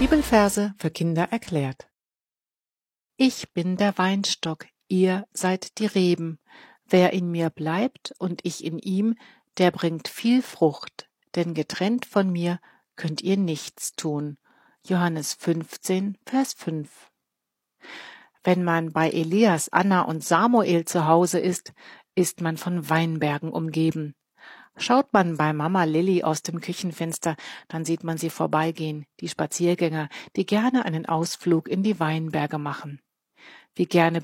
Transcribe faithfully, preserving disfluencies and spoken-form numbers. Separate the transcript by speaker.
Speaker 1: Bibelverse für Kinder erklärt. Ich bin der Weinstock, ihr seid die Reben. Wer in mir bleibt und ich in ihm, der bringt viel Frucht, denn getrennt von mir könnt ihr nichts tun. Johannes fünfzehn, Vers fünf. Wenn man bei Elias, Anna und Samuel zu Hause ist, ist man von Weinbergen umgeben. Schaut man bei Mama Lilly aus dem Küchenfenster, dann sieht man sie vorbeigehen, die Spaziergänger, die gerne einen Ausflug in die Weinberge machen. Wie gerne